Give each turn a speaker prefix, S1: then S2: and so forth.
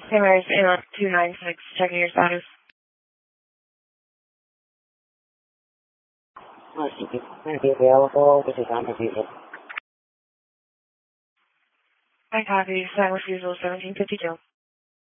S1: Paris Airline 296, checking your status.
S2: Might be available. This is on refusal.
S1: I copy. Sign refusal 1752.